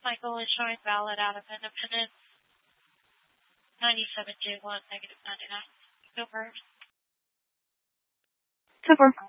Michael is showing valid out of Independence. 97J1, -99. Go first. Cooper.